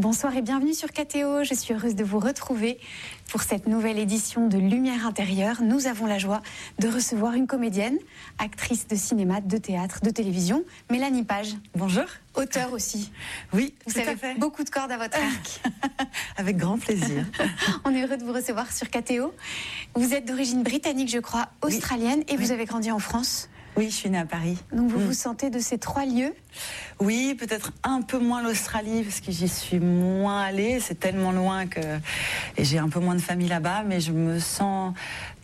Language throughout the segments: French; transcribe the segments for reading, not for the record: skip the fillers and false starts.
Bonsoir et bienvenue sur KTO. Je suis heureuse de vous retrouver pour cette nouvelle édition de Lumière intérieure. Nous avons la joie de recevoir une comédienne, actrice de cinéma, de théâtre, de télévision, Mélanie Page. Bonjour. Auteur aussi. Oui, vous tout avez à fait. Beaucoup de cordes à votre arc. Avec grand plaisir. On est heureux de vous recevoir sur KTO. Vous êtes d'origine britannique, je crois, australienne, et vous avez grandi en France. Oui, je suis née à Paris. Donc vous vous sentez de ces trois lieux? Oui, peut-être un peu moins l'Australie, parce que j'y suis moins allée. C'est tellement loin que et j'ai un peu moins de famille là-bas, mais je me sens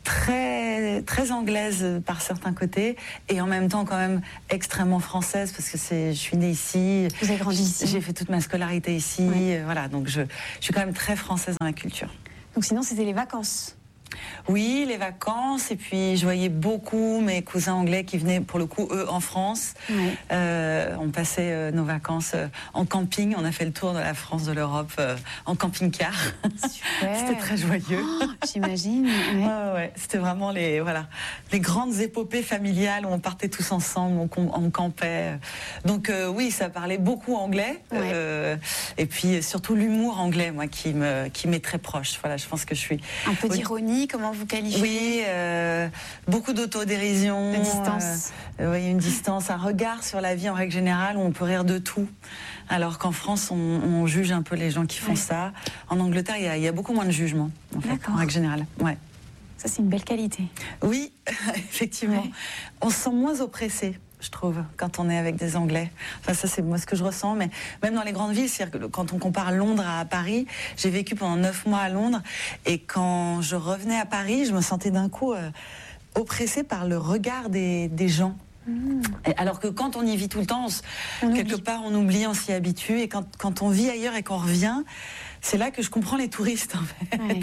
très, très anglaise par certains côtés, et en même temps quand même extrêmement française, parce que je suis née ici. Vous avez grandi ici. J'ai fait toute ma scolarité ici. Oui. Voilà, donc je suis quand même très française dans la culture. Donc sinon, c'était les vacances? Oui, les vacances, et puis je voyais beaucoup mes cousins anglais qui venaient pour le coup, eux, en France. Oui. On passait nos vacances en camping, on a fait le tour de la France, de l'Europe en camping-car. Super. C'était très joyeux. Oh, j'imagine. Ouais. Ouais, c'était vraiment les grandes épopées familiales où on partait tous ensemble, on campait. Donc oui, ça parlait beaucoup anglais, Ouais. et puis surtout l'humour anglais, moi, qui m'est très proche. Voilà, je pense que je suis... Un peu d'ironie, comment vous qualifiez? Oui, beaucoup d'autodérision. De distance. Oui, une distance, un regard sur la vie en règle générale où on peut rire de tout. Alors qu'en France, on juge un peu les gens qui font ça. En Angleterre, il y a beaucoup moins de jugement, en fait, en règle générale. Ouais. Ça, c'est une belle qualité. Oui, effectivement. Ouais. On se sent moins oppressé, je trouve, quand on est avec des Anglais. Enfin, ça, c'est moi ce que je ressens. Mais même dans les grandes villes, c'est-à-dire que quand on compare Londres à Paris, j'ai vécu pendant 9 mois à Londres. Et quand je revenais à Paris, je me sentais d'un coup oppressée par le regard des gens. Et alors que quand on y vit tout le temps, quelque part on oublie, on s'y habitue. Et quand on vit ailleurs et qu'on revient, c'est là que je comprends les touristes, en fait. Ouais.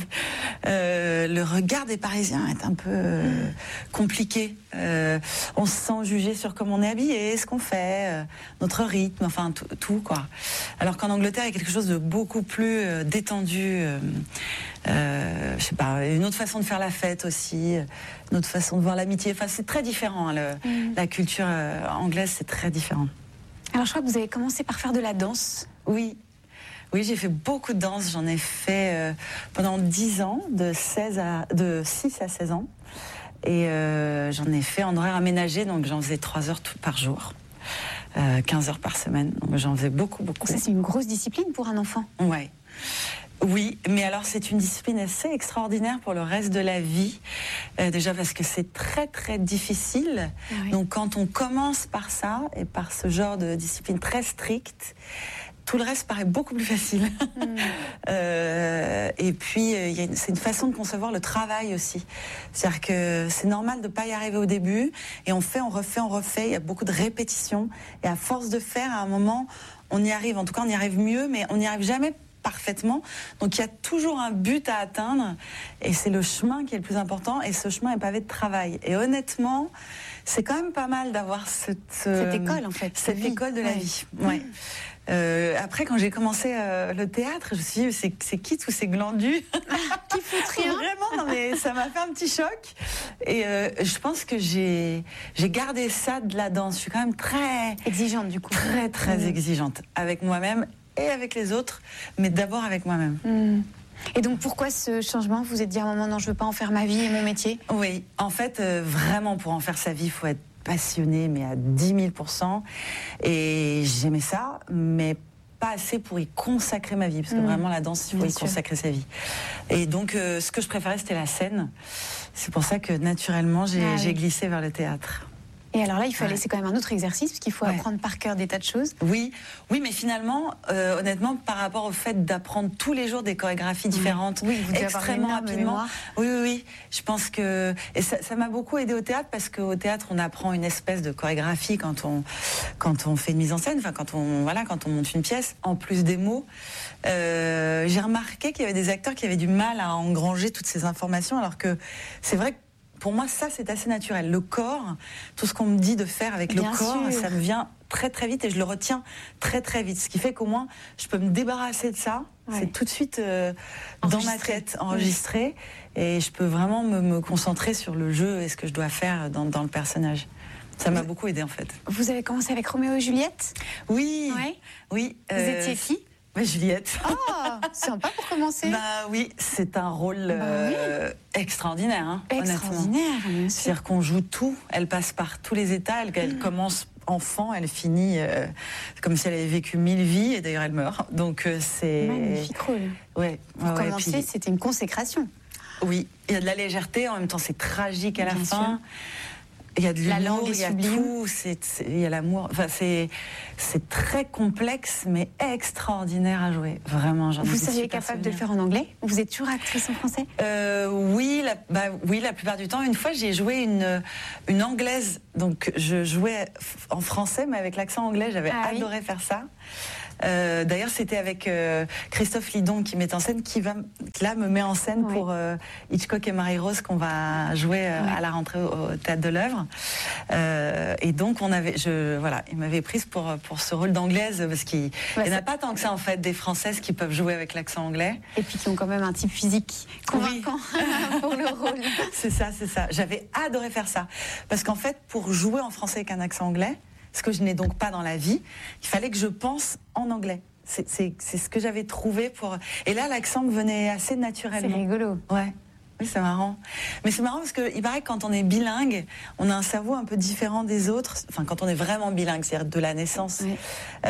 Le regard des Parisiens est un peu compliqué. On se sent jugé sur comment on est habillé, ce qu'on fait, notre rythme, enfin tout quoi. Alors qu'en Angleterre, il y a quelque chose de beaucoup plus détendu. Je sais pas, une autre façon de faire la fête aussi, une autre façon de voir l'amitié. Enfin, c'est très différent. La culture anglaise, c'est très différent. Alors, je crois que vous avez commencé par faire de la danse. Oui. Oui, j'ai fait beaucoup de danse. J'en ai fait pendant 10 ans, de 6 à 16 ans. Et j'en ai fait en horaire aménagé, donc j'en faisais 3 heures par jour, 15 heures par semaine. Donc j'en faisais beaucoup. Ça, c'est une grosse discipline pour un enfant. Ouais. Oui, mais alors c'est une discipline assez extraordinaire pour le reste de la vie. Déjà parce que c'est très très difficile. Oui. Donc quand on commence par ça, et par ce genre de discipline très stricte, tout le reste paraît beaucoup plus facile. Et puis, c'est une façon de concevoir le travail aussi. C'est-à-dire que c'est normal de ne pas y arriver au début. Et on fait, on refait. Il y a beaucoup de répétitions. Et à force de faire, à un moment, on y arrive. En tout cas, on y arrive mieux, mais on n'y arrive jamais parfaitement. Donc, il y a toujours un but à atteindre. Et c'est le chemin qui est le plus important. Et ce chemin est pavé de travail. Et honnêtement, c'est quand même pas mal d'avoir cette école, en fait. Cette école de la vie. Ouais. Après, quand j'ai commencé le théâtre, je me suis dit, c'est qui tous ces glandus qui foutent rien? Vraiment, non, mais ça m'a fait un petit choc. Et je pense que j'ai gardé ça de la danse. Je suis quand même très exigeante, du coup. Très, très exigeante avec moi-même et avec les autres, mais d'abord avec moi-même. Et donc, pourquoi ce changement? Vous vous êtes dit à un moment, non, je ne veux pas en faire ma vie et mon métier? Oui, en fait, vraiment, pour en faire sa vie, il faut être passionnée, mais à 10 000%. Et j'aimais ça, mais pas assez pour y consacrer ma vie, parce que vraiment la danse, il faut y consacrer sa vie. Et donc, ce que je préférais, c'était la scène. C'est pour ça que naturellement, j'ai glissé vers le théâtre. Et alors là, il fallait, c'est quand même un autre exercice, parce qu'il faut apprendre par cœur des tas de choses. Oui, mais finalement, honnêtement, par rapport au fait d'apprendre tous les jours des chorégraphies différentes, extrêmement rapidement. Oui. Je pense que et ça m'a beaucoup aidé au théâtre, parce qu'au théâtre, on apprend une espèce de chorégraphie quand on fait une mise en scène, enfin quand on monte une pièce, en plus des mots. J'ai remarqué qu'il y avait des acteurs qui avaient du mal à engranger toutes ces informations, alors que c'est vrai que pour moi, ça, c'est assez naturel. Le corps, tout ce qu'on me dit de faire avec le corps, ça me vient très très vite et je le retiens très très vite. Ce qui fait qu'au moins, je peux me débarrasser de ça. C'est tout de suite dans ma tête, enregistré. Et je peux vraiment me concentrer sur le jeu et ce que je dois faire dans le personnage. Ça m'a beaucoup aidé, en fait. Vous avez commencé avec Roméo et Juliette? Oui. Vous étiez qui? Juliette. Ah, sympa pour commencer. Bah oui, c'est un rôle extraordinaire, hein, extraordinaire, honnêtement. C'est-à-dire qu'on joue tout. Elle passe par tous les états. Elle commence enfant, elle finit comme si elle avait vécu 1000 vies, et d'ailleurs elle meurt. Donc c'est magnifique rôle. Ouais. Pour commencer, c'était une consécration. Oui, il y a de la légèreté, en même temps c'est tragique à la fin. Sûr. Il y a de la l'humour, langue, il y a tout, il y a l'amour. Enfin, c'est très complexe, mais extraordinaire à jouer. Vraiment, j'en ai Vous seriez capable de le faire en anglais? Vous êtes toujours actrice en français? Oui, la plupart du temps. Une fois, j'ai joué une anglaise. Donc, je jouais en français, mais avec l'accent anglais. J'avais adoré faire ça. D'ailleurs, c'était avec Christophe Lidon qui met en scène, qui là me met en scène pour Hitchcock et Marie-Rose qu'on va jouer à la rentrée au Théâtre de l'Œuvre. Et donc il m'avait prise pour ce rôle d'anglaise, parce qu'il n'y en a pas tant que ça en fait des Françaises qui peuvent jouer avec l'accent anglais. Et puis qui ont quand même un type physique convaincant pour le rôle. C'est ça. J'avais adoré faire ça, parce qu'en fait, pour jouer en français avec un accent anglais, ce que je n'ai donc pas dans la vie, il fallait que je pense en anglais. C'est ce que j'avais trouvé pour... Et là, l'accent me venait assez naturellement. C'est rigolo. Ouais. Oui, c'est marrant. Mais c'est marrant parce qu'il paraît que quand on est bilingue, on a un cerveau un peu différent des autres. Enfin, quand on est vraiment bilingue, c'est-à-dire de la naissance. Oui.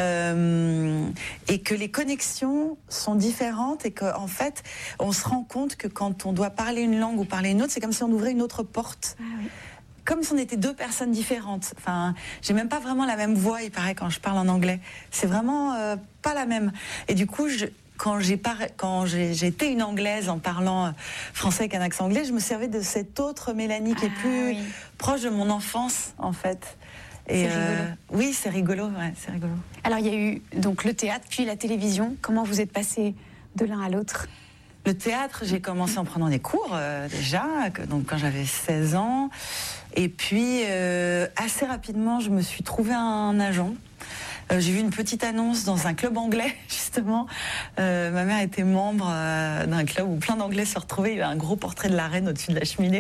Et que les connexions sont différentes, et qu'en fait, on se rend compte que quand on doit parler une langue ou parler une autre, c'est comme si on ouvrait une autre porte. Ah, oui. Comme si on était deux personnes différentes. Enfin, j'ai même pas vraiment la même voix, il paraît, quand je parle en anglais. C'est vraiment pas la même. Et du coup, quand j'ai été une anglaise en parlant français avec un accent anglais, je me servais de cette autre Mélanie qui est plus proche de mon enfance, en fait. Et c'est rigolo. Oui, c'est rigolo. Ouais, c'est rigolo. Alors, il y a eu donc le théâtre, puis la télévision. Comment vous êtes passé de l'un à l'autre? Le théâtre, j'ai commencé en prenant des cours déjà, donc quand j'avais 16 ans. Et puis, assez rapidement, je me suis trouvé un agent. J'ai vu une petite annonce dans un club anglais, justement. Ma mère était membre d'un club où plein d'anglais se retrouvaient. Il y avait un gros portrait de la reine au-dessus de la cheminée.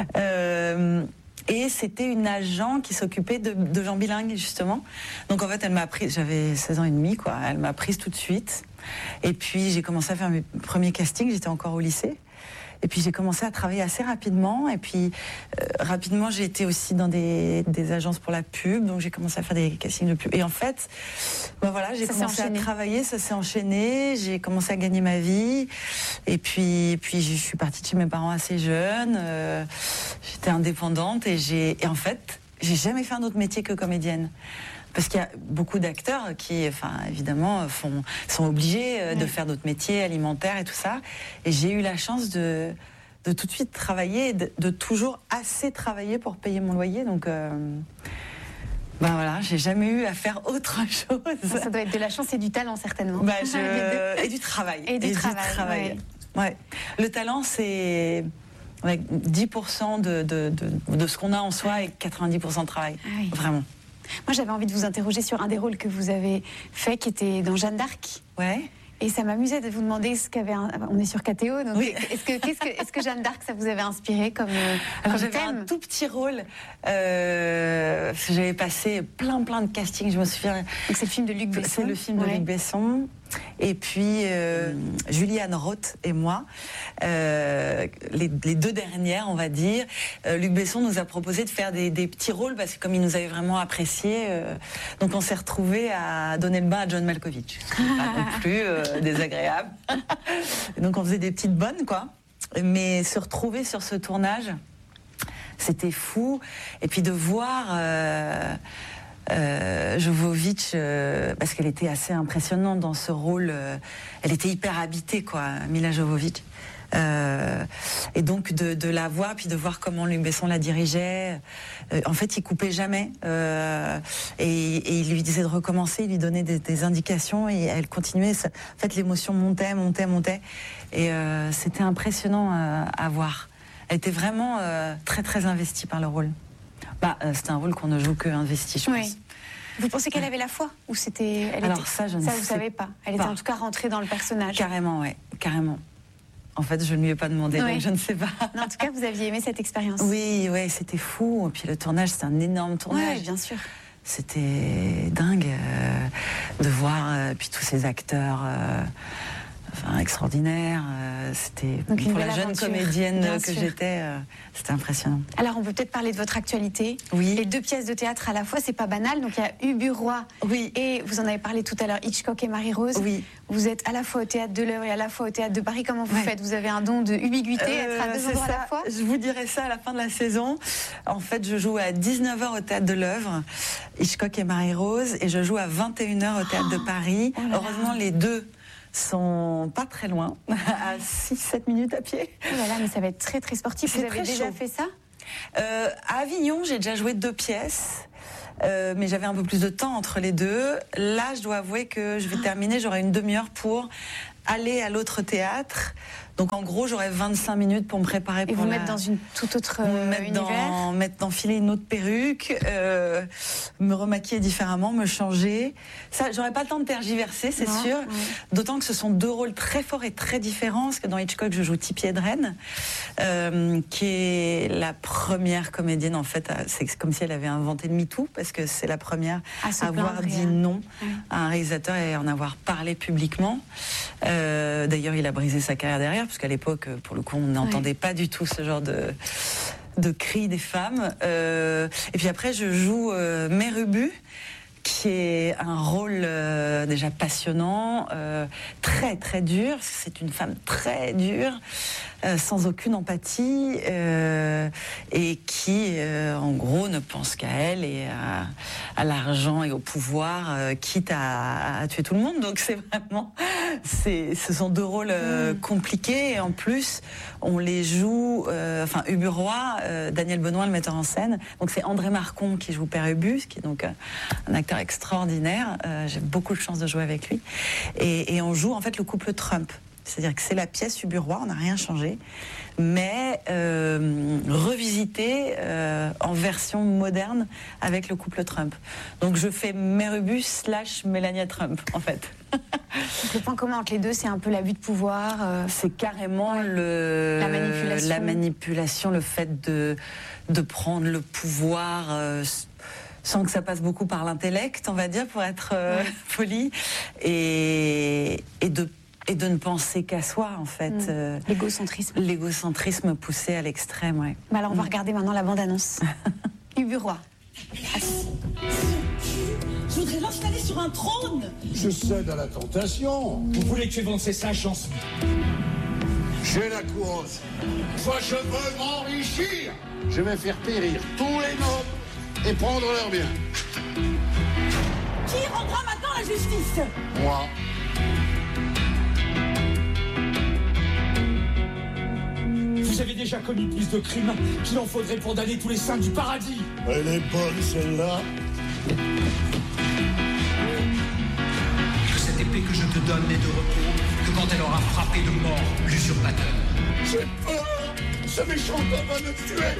Et c'était une agent qui s'occupait de gens bilingues, justement. Donc en fait, elle m'a prise, j'avais 16 ans et demi, quoi. Elle m'a prise tout de suite. Et puis j'ai commencé à faire mes premiers castings, j'étais encore au lycée. Et puis j'ai commencé à travailler assez rapidement. Et puis rapidement, j'ai été aussi dans des agences pour la pub. Donc j'ai commencé à faire des castings de pub. Et en fait, voilà, j'ai commencé à travailler, ça s'est enchaîné. J'ai commencé à gagner ma vie. Et puis je suis partie de chez mes parents assez jeune. J'étais indépendante et en fait, j'ai jamais fait un autre métier que comédienne. Parce qu'il y a beaucoup d'acteurs qui, enfin, évidemment, sont obligés de faire d'autres métiers alimentaires et tout ça. Et j'ai eu la chance de tout de suite travailler, de toujours assez travailler pour payer mon loyer. Donc, voilà, j'ai jamais eu à faire autre chose. Ça doit être de la chance et du talent, certainement. Et du travail. Et du travail. Ouais. Le talent, c'est 10% de ce qu'on a en soi et 90% de travail. Ah oui. Vraiment. Moi, j'avais envie de vous interroger sur un des rôles que vous avez fait, qui était dans Jeanne d'Arc. Ouais. Et ça m'amusait de vous demander ce qu'avait... On est sur KTO, donc oui. Est-ce que Jeanne d'Arc, ça vous avait inspiré comme Alors, j'avais un tout petit rôle. Parce que j'avais passé plein de castings, je me souviens. Donc c'est le film de Luc Besson. C'est le film de Luc Besson. Et puis Julianne Roth et moi, les deux dernières, on va dire. Luc Besson nous a proposé de faire des petits rôles, parce que comme il nous avait vraiment appréciés, donc on s'est retrouvés à donner le bain à John Malkovich. Pas non plus désagréable. Donc on faisait des petites bonnes, quoi. Mais se retrouver sur ce tournage, c'était fou. Et puis de voir... Jovovich, parce qu'elle était assez impressionnante dans ce rôle, elle était hyper habitée, quoi, Mila Jovovich. Et donc de la voir, puis de voir comment Luc Besson la dirigeait. En fait, il coupait jamais, et il lui disait de recommencer, il lui donnait des indications, et elle continuait. En fait, l'émotion montait, et c'était impressionnant à voir. Elle était vraiment très très investie par le rôle. C'est un rôle qu'on ne joue que investi, je pense. Vous pensez qu'elle avait la foi, ou c'était... Ça, je ne sais pas. Ça, vous savez pas. Elle était en tout cas rentrée dans le personnage. Carrément, ouais, carrément. En fait, je ne lui ai pas demandé, donc je ne sais pas. Non, en tout cas, vous aviez aimé cette expérience. Oui, c'était fou. Et puis le tournage, c'est un énorme tournage. Oui, bien sûr. c'était dingue de voir puis tous ces acteurs extraordinaires. C'était pour la jeune comédienne que j'étais, c'était impressionnant. Alors on peut peut-être parler de votre actualité. Oui. Les 2 pièces de théâtre à la fois, c'est pas banal. Donc il y a Ubu-Roi. Oui. Et vous en avez parlé tout à l'heure, Hitchcock et Marie-Rose. Oui. Vous êtes à la fois au Théâtre de l'Œuvre et à la fois au Théâtre de Paris. Comment vous faites? Vous avez un don de ubiquité, être à 2 endroits à la fois? Je vous dirai ça à la fin de la saison. En fait, je joue à 19h au Théâtre de l'Œuvre, Hitchcock et Marie-Rose, et je joue à 21h au Théâtre de Paris. Oh là là. Heureusement, les deux sont pas très loin, à 6-7 minutes à pied. Oh là là, mais ça va être très très sportif. Vous avez déjà fait ça? À Avignon, j'ai déjà joué 2 pièces. Mais j'avais un peu plus de temps entre les deux. Là, je dois avouer que je vais terminer, j'aurai une demi-heure pour aller à l'autre théâtre. Donc en gros, j'aurai 25 minutes pour me préparer pour mettre dans une toute autre univers. M'enfiler une autre perruque, me remaquiller différemment, me changer. Ça, j'aurai pas le temps de tergiverser, c'est sûr. Ouais. D'autant que ce sont 2 rôles très forts et très différents. Parce que dans Hitchcock, je joue Tippi Hedren, qui est la première comédienne, en fait. C'est comme si elle avait inventé le MeToo, parce que c'est la première à avoir dit non à un réalisateur et en avoir parlé publiquement. D'ailleurs, il a brisé sa carrière derrière, parce qu'à l'époque, pour le coup, on n'entendait pas du tout ce genre de cris des femmes. Et puis après, je joue Mère Ubu, qui est un rôle déjà passionnant, très très dur. C'est une femme très dure, sans aucune empathie, et qui, en gros, ne pense qu'à elle et à l'argent et au pouvoir, quitte à tuer tout le monde. Donc c'est vraiment, ce sont 2 rôles compliqués, et en plus, on les joue. Ubu-Roi, Daniel Benoît, le metteur en scène. Donc c'est André Marcon qui joue Père Ubu, qui est donc un acteur extraordinaire. J'ai beaucoup de chance de jouer avec lui. Et on joue en fait le couple Trump. C'est-à-dire que c'est la pièce Ubu-Roi, on n'a rien changé, mais revisité en version moderne avec le couple Trump. Donc je fais Mère Ubu / Melania Trump, en fait. Donc le point commun entre les deux, c'est un peu l'abus de pouvoir. C'est carrément la manipulation, le fait de prendre le pouvoir sans que ça passe beaucoup par l'intellect, on va dire, pour être poli, et de ne penser qu'à soi, en fait. L'égocentrisme. L'égocentrisme poussé à l'extrême, ouais. Bah alors on va regarder maintenant la bande-annonce. Ubu-Roi. Je voudrais l'installer sur un trône. Je cède à la tentation. Vous voulez que je vende ces sages, j'en suis. J'ai la couronne. Moi, je veux m'enrichir. Je vais faire périr tous les nobles et prendre leurs biens. Qui rendra maintenant la justice? Moi. Vous avez déjà commis plus de crimes qu'il en faudrait pour damner tous les saints du paradis. Elle est bonne, celle-là. Que cette épée que je te donne n'ait de repos que quand elle aura frappé de mort l'usurpateur. J'ai peur. Ce méchant homme va me tuer.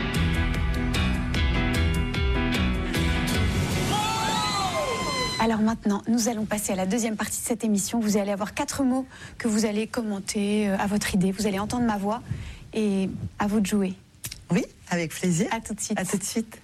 Alors maintenant, nous allons passer à la deuxième partie de cette émission. Vous allez avoir 4 mots que vous allez commenter à votre idée. Vous allez entendre ma voix et à vous de jouer. Oui, avec plaisir. À tout de suite. À tout de suite.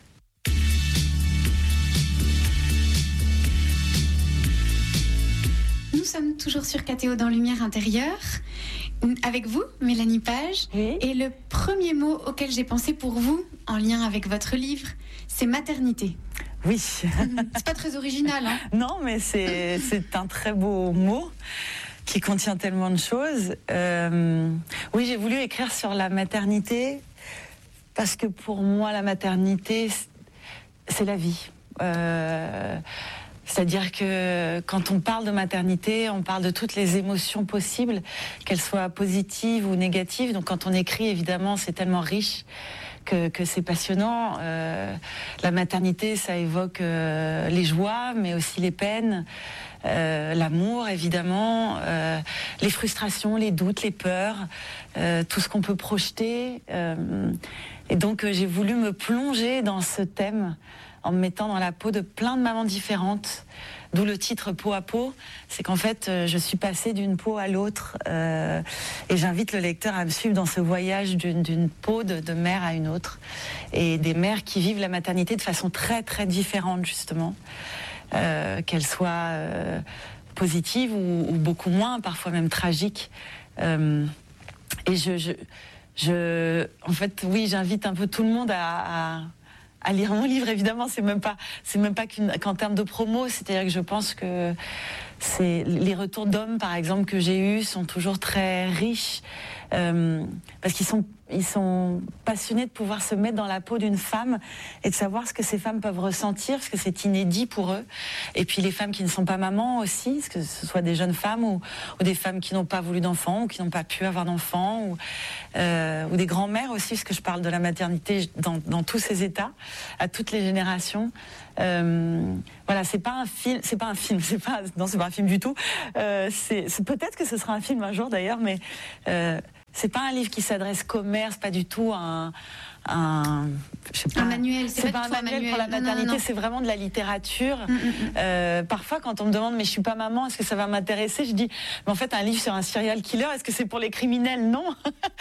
Nous sommes toujours sur KTO dans Lumière Intérieure. Avec vous, Mélanie Page. Oui. Et le premier mot auquel j'ai pensé pour vous, en lien avec votre livre, c'est maternité. Oui. C'est pas très original, hein? Non, mais c'est un très beau mot qui contient tellement de choses. Oui, j'ai voulu écrire sur la maternité parce que pour moi, la maternité, c'est la vie. C'est-à-dire que quand on parle de maternité, on parle de toutes les émotions possibles, qu'elles soient positives ou négatives. Donc quand on écrit, évidemment, c'est tellement riche que c'est passionnant. La maternité, ça évoque les joies, mais aussi les peines, l'amour, évidemment, les frustrations, les doutes, les peurs, tout ce qu'on peut projeter. Et donc j'ai voulu me plonger dans ce thème en me mettant dans la peau de plein de mamans différentes, d'où le titre Peau à peau. C'est qu'en fait, je suis passée d'une peau à l'autre, et j'invite le lecteur à me suivre dans ce voyage d'une peau de mère à une autre, et des mères qui vivent la maternité de façon très très différente justement, qu'elle soit positive ou beaucoup moins, parfois même tragique. Et en fait, oui, j'invite un peu tout le monde à lire mon livre. Évidemment, c'est même pas qu'en termes de promo. C'est-à-dire que je pense que les retours d'hommes, par exemple, que j'ai eus sont toujours très riches, parce qu'ils sont passionnés de pouvoir se mettre dans la peau d'une femme et de savoir ce que ces femmes peuvent ressentir, parce que c'est inédit pour eux. Et puis les femmes qui ne sont pas mamans aussi, que ce soit des jeunes femmes ou des femmes qui n'ont pas voulu d'enfants ou qui n'ont pas pu avoir d'enfants, ou des grands-mères aussi, parce que je parle de la maternité dans tous ses états, à toutes les générations. Voilà, c'est pas un film du tout. C'est peut-être que ce sera un film un jour d'ailleurs, mais c'est pas un livre qui s'adresse commerce, pas du tout un manuel. C'est pas un manuel pour la maternité, non. C'est vraiment de la littérature. Parfois, quand on me demande, mais je suis pas maman, est-ce que ça va m'intéresser? Je dis, mais en fait, un livre sur un serial killer, est-ce que c'est pour les criminels? Non.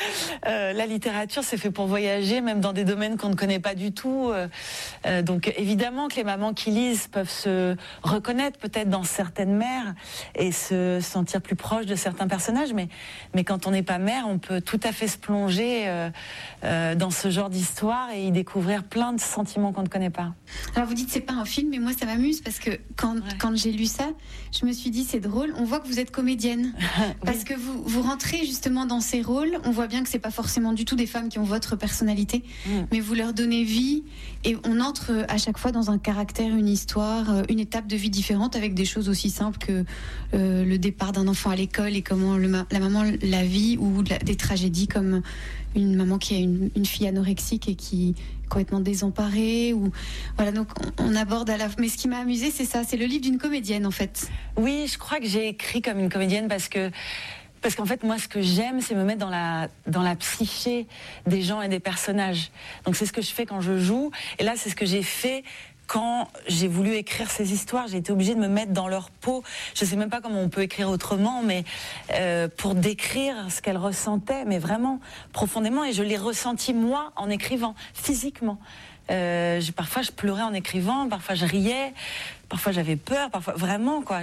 La littérature, c'est fait pour voyager, même dans des domaines qu'on ne connaît pas du tout. Donc, évidemment que les mamans qui lisent peuvent se reconnaître peut-être dans certaines mères et se sentir plus proches de certains personnages, mais quand on n'est pas mère, on peut tout à fait se plonger dans ce genre d'histoire et y découvrir plein de sentiments qu'on ne connaît pas. Alors vous dites c'est pas un film, mais moi ça m'amuse parce que quand j'ai lu ça, je me suis dit c'est drôle, on voit que vous êtes comédienne. Parce que vous rentrez justement dans ces rôles, on voit bien que c'est pas forcément du tout des femmes qui ont votre personnalité, mais vous leur donnez vie et on entre à chaque fois dans un caractère, une histoire, une étape de vie différente avec des choses aussi simples que le départ d'un enfant à l'école et comment la maman la vit, ou des tragédies comme une maman qui a une fille anorexique et qui est complètement désemparée, ou voilà, donc on aborde mais ce qui m'a amusée, c'est ça, c'est le livre d'une comédienne en fait. Oui, je crois que j'ai écrit comme une comédienne parce qu'en fait, moi, ce que j'aime, c'est me mettre dans la psyché des gens et des personnages. Donc c'est ce que je fais quand je joue, et là c'est ce que j'ai fait quand j'ai voulu écrire ces histoires. J'ai été obligée de me mettre dans leur peau. Je ne sais même pas comment on peut écrire autrement, mais pour décrire ce qu'elles ressentaient, mais vraiment profondément. Et je l'ai ressenti, moi, en écrivant, physiquement. Parfois, je pleurais en écrivant, parfois je riais, parfois j'avais peur, parfois... Vraiment, quoi.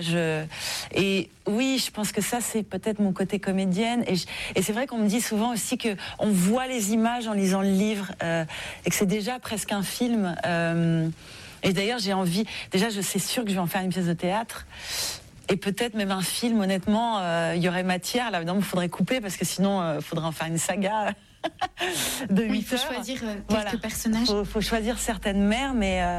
Et oui, je pense que ça, c'est peut-être mon côté comédienne. Et c'est vrai qu'on me dit souvent aussi qu'on voit les images en lisant le livre, et que c'est déjà presque un film. Et d'ailleurs, j'ai envie... Déjà, c'est sûr que je vais en faire une pièce de théâtre. Et peut-être même un film, honnêtement, il y aurait matière. Là, évidemment, il faudrait couper, parce que sinon, il faudrait en faire une saga de 8 heures. Il faut choisir quelques personnages. Il faut choisir certaines mères,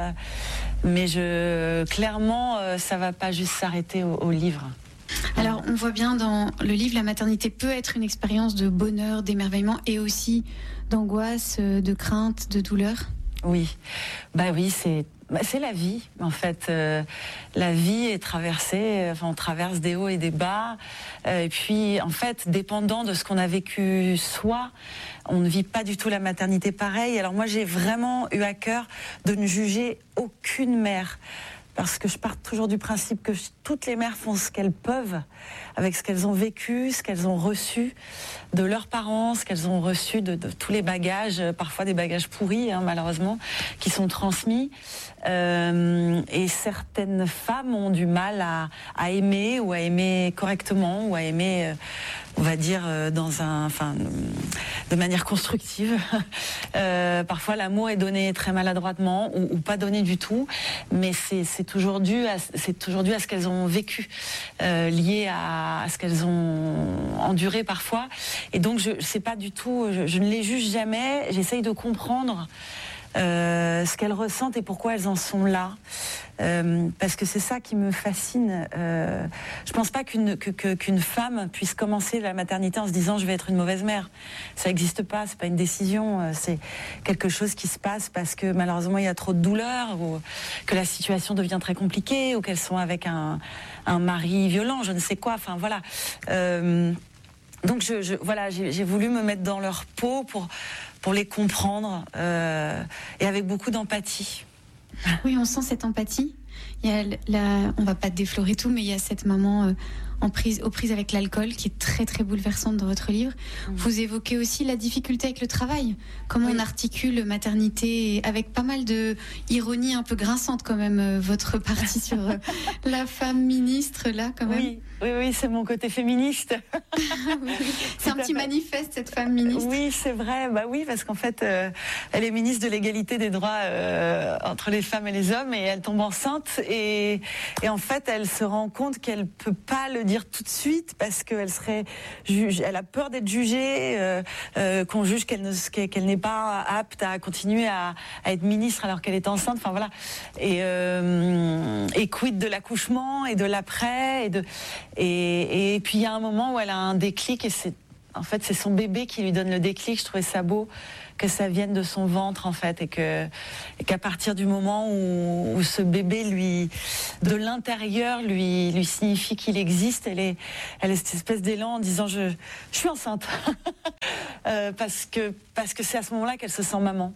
mais clairement, ça ne va pas juste s'arrêter au livre. Alors, on voit bien dans le livre, la maternité peut être une expérience de bonheur, d'émerveillement et aussi d'angoisse, de crainte, de douleur. Oui, oui, c'est la vie, en fait. La vie est traversée, on traverse des hauts et des bas. Et puis, en fait, dépendant de ce qu'on a vécu soi, on ne vit pas du tout la maternité pareil. Alors moi, j'ai vraiment eu à cœur de ne juger aucune mère. Parce que je pars toujours du principe que toutes les mères font ce qu'elles peuvent avec ce qu'elles ont vécu, ce qu'elles ont reçu de leurs parents, ce qu'elles ont reçu de tous les bagages, parfois des bagages pourris, malheureusement, qui sont transmis. Et certaines femmes ont du mal à aimer, ou à aimer correctement, ou à aimer, on va dire, de manière constructive. Parfois, l'amour est donné très maladroitement ou pas donné du tout, mais c'est toujours dû à ce qu'elles ont vécu, lié à ce qu'elles ont enduré parfois. Et donc, c'est pas du tout, je ne les juge jamais. J'essaye de comprendre ce qu'elles ressentent et pourquoi elles en sont là. Parce que c'est ça qui me fascine. Je pense pas qu'une femme puisse commencer la maternité en se disant je vais être une mauvaise mère. Ça n'existe pas, c'est pas une décision, c'est quelque chose qui se passe parce que malheureusement il y a trop de douleur, ou que la situation devient très compliquée, ou qu'elles sont avec un mari violent, je ne sais quoi, enfin voilà. Donc j'ai voulu me mettre dans leur peau pour les comprendre, et avec beaucoup d'empathie. Oui, on sent cette empathie. Il y a on va pas déflorer tout, mais il y a cette maman aux prises avec l'alcool qui est très très bouleversante dans votre livre. Vous évoquez aussi la difficulté avec le travail, comment on articule maternité avec pas mal de ironie un peu grinçante quand même, votre partie sur la femme ministre là quand même. Oui, c'est mon côté féministe. C'est un petit manifeste, cette femme ministre. Oui, c'est vrai. Bah oui, parce qu'en fait, elle est ministre de l'égalité des droits entre les femmes et les hommes, et elle tombe enceinte, et en fait, elle se rend compte qu'elle peut pas le dire tout de suite parce qu'elle serait elle a peur d'être jugée, qu'on juge qu'elle n'est pas apte à continuer à être ministre alors qu'elle est enceinte. Enfin voilà. Et quid de l'accouchement et de l'après et puis il y a un moment où elle a un déclic, et c'est son bébé qui lui donne le déclic. Je trouvais ça beau que ça vienne de son ventre en fait, et qu'à partir du moment où ce bébé de l'intérieur lui signifie qu'il existe, elle a cette espèce d'élan en disant je suis enceinte parce que c'est à ce moment-là qu'elle se sent maman.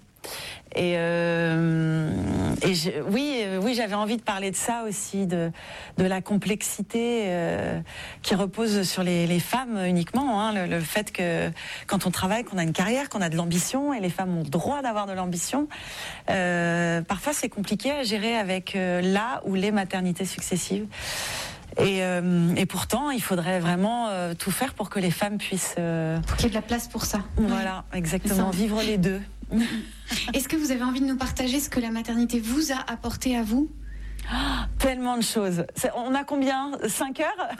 Oui, j'avais envie de parler de ça aussi, de la complexité qui repose sur les femmes uniquement, le fait que quand on travaille, qu'on a une carrière, qu'on a de l'ambition, et les femmes ont le droit d'avoir de l'ambition, parfois c'est compliqué à gérer avec la ou les maternités successives. Et pourtant, il faudrait vraiment tout faire pour que les femmes puissent... Pour qu'il y ait de la place pour ça. Voilà, exactement, vivre les deux. Est-ce que vous avez envie de nous partager ce que la maternité vous a apporté à vous ? Tellement de choses. On a combien ? 5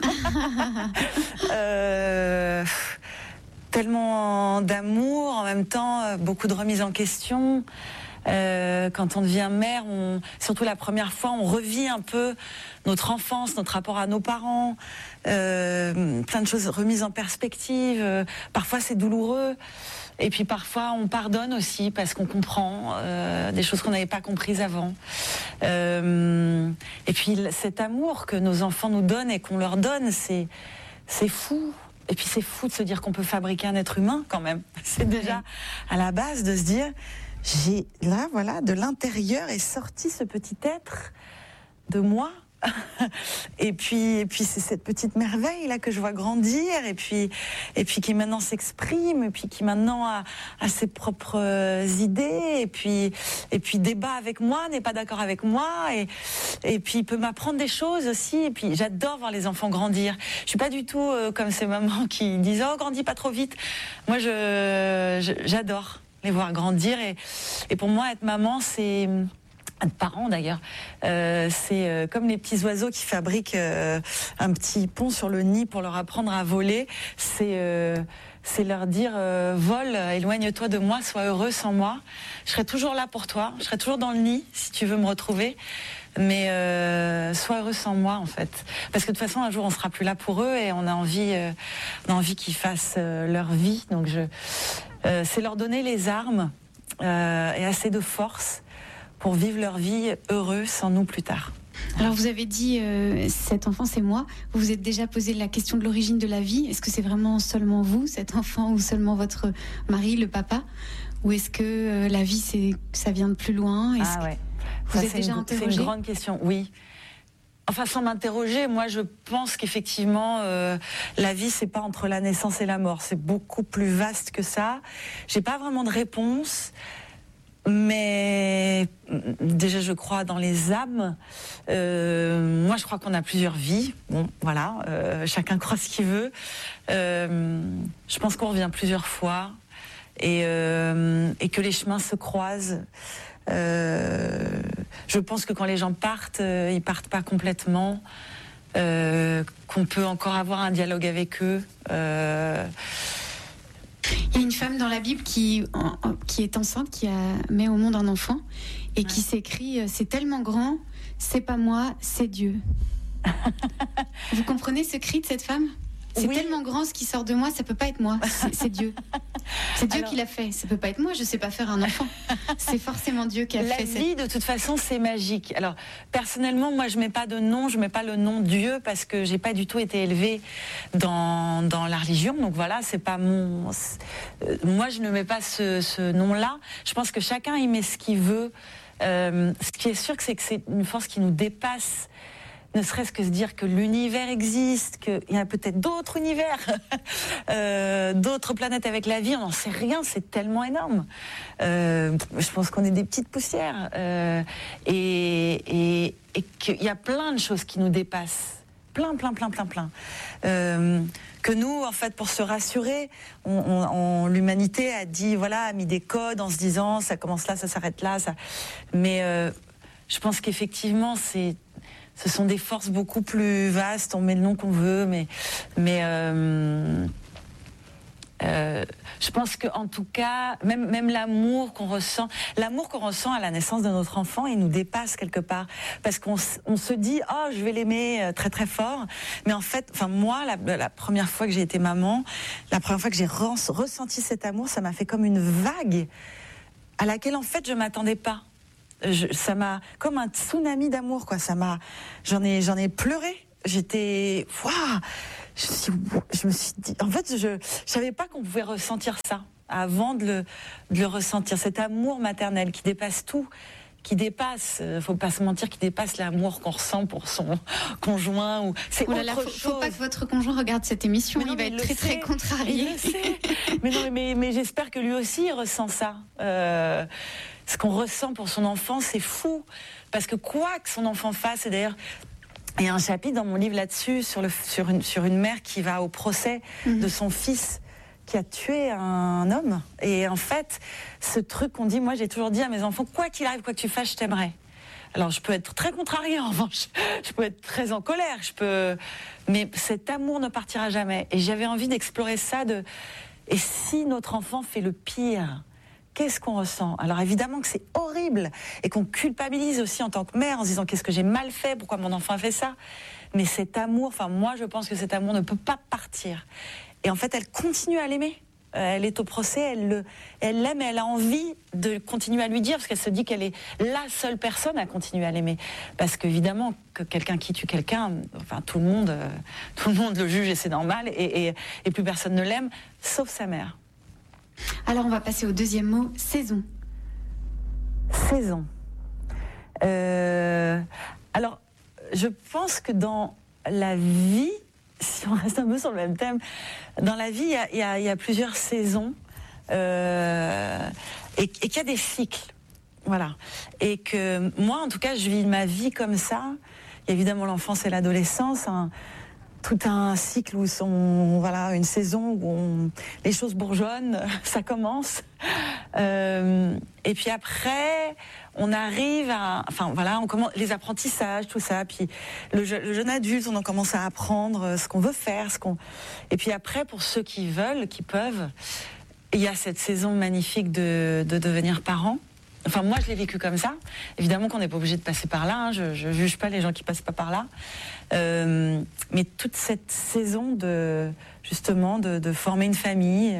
heures Tellement d'amour, en même temps, beaucoup de remise en question. Quand on devient mère, surtout la première fois, on revit un peu notre enfance, notre rapport à nos parents, plein de choses remises en perspective. Parfois c'est douloureux, et puis parfois on pardonne aussi parce qu'on comprend des choses qu'on n'avait pas comprises avant. Et puis cet amour que nos enfants nous donnent et qu'on leur donne, c'est fou. Et puis c'est fou de se dire qu'on peut fabriquer un être humain quand même. C'est déjà à la base de se dire... de l'intérieur est sorti ce petit être de moi. Et puis c'est cette petite merveille là que je vois grandir, et puis qui maintenant s'exprime, et puis qui maintenant a ses propres idées, et puis débat avec moi, n'est pas d'accord avec moi, et puis il peut m'apprendre des choses aussi. Et puis j'adore voir les enfants grandir. Je suis pas du tout comme ces mamans qui disent oh grandis pas trop vite. Moi j'adore les voir grandir, et pour moi être maman, c'est être parent d'ailleurs, c'est comme les petits oiseaux qui fabriquent un petit pont sur le nid pour leur apprendre à voler. C'est leur dire vole, éloigne-toi de moi, sois heureux sans moi. Je serai toujours là pour toi, je serai toujours dans le nid si tu veux me retrouver. Mais sois heureux sans moi en fait, parce que de toute façon un jour on sera plus là pour eux, et on a envie qu'ils fassent leur vie. Donc c'est leur donner les armes et assez de force pour vivre leur vie heureux sans nous plus tard. Alors vous avez dit cet enfant c'est moi. Vous vous êtes déjà posé la question de l'origine de la vie. Est-ce que c'est vraiment seulement vous, cet enfant, ou seulement votre mari, le papa, ou est-ce que la vie ça vient de plus loin? Ouais. Vous êtes déjà interrogé? C'est une grande question, oui. Enfin, sans m'interroger, moi je pense qu'effectivement la vie c'est pas entre la naissance et la mort, c'est beaucoup plus vaste que ça. J'ai pas vraiment de réponse, mais déjà je crois dans les âmes. Moi je crois qu'on a plusieurs vies. Bon, voilà, chacun croit ce qu'il veut. Je pense qu'on revient plusieurs fois, et que les chemins se croisent. Je pense que quand les gens partent, ils partent pas complètement, qu'on peut encore avoir un dialogue avec eux. Il y a une femme dans la Bible qui est enceinte, qui met au monde un enfant, et qui s'écrit c'est tellement grand, c'est pas moi, c'est Dieu. Vous comprenez ce cri de cette femme? C'est tellement grand ce qui sort de moi, ça peut pas être moi, c'est Dieu. C'est Dieu qui l'a fait, ça peut pas être moi, je sais pas faire un enfant. C'est forcément Dieu qui a fait ça. La vie, de toute façon, c'est magique. Alors, personnellement, moi, je mets pas de nom, je mets pas le nom Dieu, parce que j'ai pas du tout été élevée dans la religion. Donc voilà, c'est pas mon... Moi, je ne mets pas ce nom-là. Je pense que chacun y met ce qu'il veut. Ce qui est sûr, c'est que c'est une force qui nous dépasse. Ne serait-ce que se dire que l'univers existe, qu'il y a peut-être d'autres univers, d'autres planètes avec la vie, on n'en sait rien, c'est tellement énorme. Je pense qu'on est des petites poussières. Et qu'il y a plein de choses qui nous dépassent. Plein. Que nous, en fait, pour se rassurer, l'humanité a dit, voilà, a mis des codes en se disant, ça commence là, ça s'arrête là. Mais je pense qu'effectivement, ce sont des forces beaucoup plus vastes. On met le nom qu'on veut, mais je pense qu'en tout cas, même l'amour qu'on ressent à la naissance de notre enfant, il nous dépasse quelque part, parce qu'on se dit, oh, je vais l'aimer très très fort, mais en fait, moi, la première fois que j'ai été maman, la première fois que j'ai ressenti cet amour, ça m'a fait comme une vague à laquelle en fait je m'attendais pas. Ça m'a comme un tsunami d'amour, quoi. J'en ai pleuré. J'étais, waouh. Je me suis dit, en fait, je savais pas qu'on pouvait ressentir ça avant de le ressentir. Cet amour maternel qui dépasse tout, qui dépasse, faut pas se mentir, qui dépasse l'amour qu'on ressent pour son conjoint. C'est autre chose. Faut pas que votre conjoint regarde cette émission. Il va être très très contrarié. Il le sait. mais j'espère que lui aussi il ressent ça. Ce qu'on ressent pour son enfant, c'est fou. Parce que quoi que son enfant fasse, et d'ailleurs, il y a un chapitre dans mon livre là-dessus, sur une mère qui va au procès de son fils qui a tué un homme. Et en fait, ce truc qu'on dit, moi j'ai toujours dit à mes enfants, quoi qu'il arrive, quoi que tu fasses, je t'aimerai. Alors je peux être très contrariée en revanche, je peux être très en colère, mais cet amour ne partira jamais. Et j'avais envie d'explorer ça, et si notre enfant fait le pire, qu'est-ce qu'on ressent? Alors évidemment que c'est horrible et qu'on culpabilise aussi en tant que mère en se disant qu'est-ce que j'ai mal fait, pourquoi mon enfant a fait ça. Mais cet amour, moi je pense que cet amour ne peut pas partir. Et en fait elle continue à l'aimer. Elle est au procès, elle l'aime et elle a envie de continuer à lui dire parce qu'elle se dit qu'elle est la seule personne à continuer à l'aimer. Parce qu'évidemment que quelqu'un qui tue quelqu'un, tout le monde le juge et c'est normal et plus personne ne l'aime sauf sa mère. Alors on va passer au deuxième mot, saison. Saison. Alors, je pense que dans la vie, si on reste un peu sur le même thème, dans la vie, il y a plusieurs saisons et qu'il y a des cycles. Voilà. Et que moi, en tout cas, je vis ma vie comme ça. Il y a évidemment l'enfance et l'adolescence, tout un cycle où une saison où les choses bourgeonnent, ça commence. Et puis après, on arrive on commence les apprentissages, tout ça. Puis le jeune adulte, on en commence à apprendre ce qu'on veut faire, Et puis après, pour ceux qui veulent, qui peuvent, il y a cette saison magnifique de devenir parent. Moi, je l'ai vécu comme ça. Évidemment qu'on n'est pas obligé de passer par là. Je juge pas les gens qui passent pas par là. Mais toute cette saison de former une famille,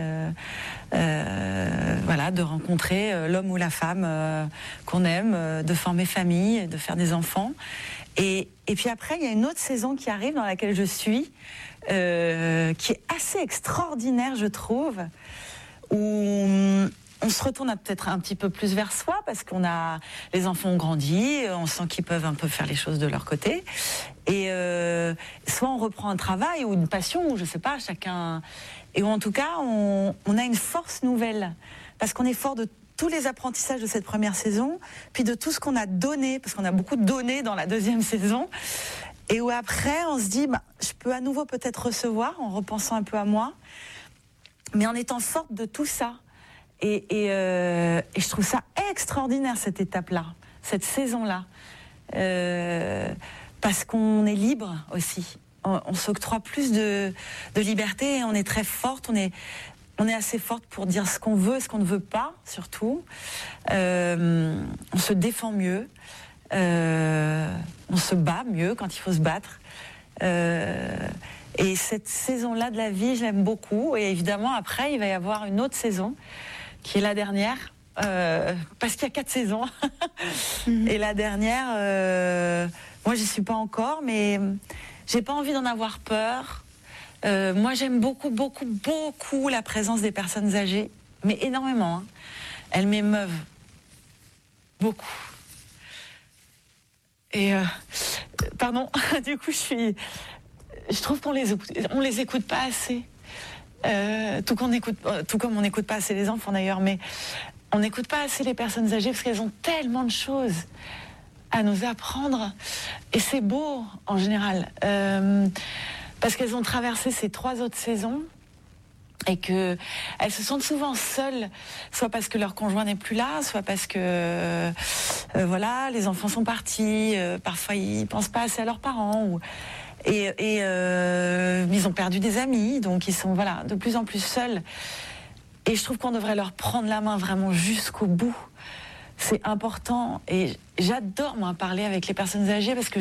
de rencontrer l'homme ou la femme qu'on aime, de former famille, de faire des enfants. Et puis après, il y a une autre saison qui arrive dans laquelle je suis, qui est assez extraordinaire, je trouve, où on se retourne peut-être un petit peu plus vers soi parce les enfants ont grandi, on sent qu'ils peuvent un peu faire les choses de leur côté. Et soit on reprend un travail ou une passion, ou je sais pas, chacun. Et en tout cas, on a une force nouvelle parce qu'on est fort de tous les apprentissages de cette première saison, puis de tout ce qu'on a donné, parce qu'on a beaucoup donné dans la deuxième saison. Et où après, on se dit, je peux à nouveau peut-être recevoir en repensant un peu à moi, mais en étant forte de tout ça. Et je trouve ça extraordinaire, cette étape-là, cette saison-là. Parce qu'on est libre aussi. On s'octroie plus de liberté et on est très forte. On est assez forte pour dire ce qu'on veut et ce qu'on ne veut pas, surtout. On se défend mieux. On se bat mieux quand il faut se battre. Et cette saison-là de la vie, je l'aime beaucoup. Et évidemment, après, il va y avoir une autre saison qui est la dernière, parce qu'il y a 4 saisons. Et la dernière, moi j'y suis pas encore, mais j'ai pas envie d'en avoir peur. Moi j'aime beaucoup, beaucoup, beaucoup la présence des personnes âgées, mais énormément. Elles m'émeuvent beaucoup. Et pardon, du coup, je trouve qu'on les écoute pas assez. Tout comme on n'écoute pas assez les enfants d'ailleurs, mais on n'écoute pas assez les personnes âgées parce qu'elles ont tellement de choses à nous apprendre. Et c'est beau en général, parce qu'elles ont traversé ces 3 autres saisons. Et qu'elles se sentent souvent seules, soit parce que leur conjoint n'est plus là, soit parce que voilà, les enfants sont partis, parfois ils pensent pas assez à leurs parents, et ils ont perdu des amis, donc ils sont de plus en plus seuls. Et je trouve qu'on devrait leur prendre la main vraiment jusqu'au bout. C'est important, et j'adore moi parler avec les personnes âgées parce que